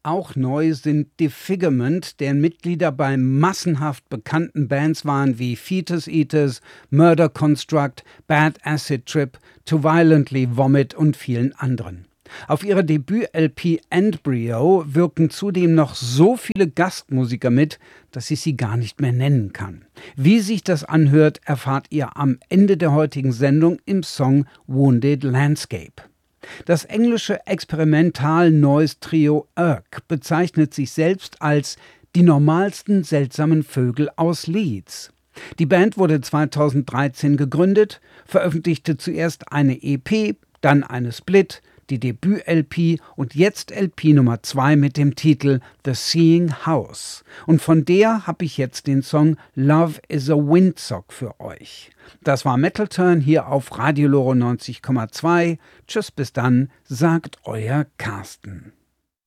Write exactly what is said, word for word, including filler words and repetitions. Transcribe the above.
Auch neu sind Disfigurement, deren Mitglieder bei massenhaft bekannten Bands waren wie Fetus Eaters, Murder Construct, Bad Acid Trip, To Violently Vomit und vielen anderen. Auf ihrer Debüt-L P Embryo wirken zudem noch so viele Gastmusiker mit, dass ich sie gar nicht mehr nennen kann. Wie sich das anhört, erfahrt ihr am Ende der heutigen Sendung im Song Wounded Landscape. Das englische Experimental-Noise-Trio Urk bezeichnet sich selbst als die normalsten seltsamen Vögel aus Leeds. Die Band wurde zweitausenddreizehn gegründet, veröffentlichte zuerst eine E P, dann eine Split, die Debüt-L P und jetzt L P Nummer zwei mit dem Titel The Seeing House. Und von der habe ich jetzt den Song Love is a Windsock für euch. Das war Metal Turn hier auf Radio Loro neunzig Komma zwei. Tschüss, bis dann, sagt euer Carsten.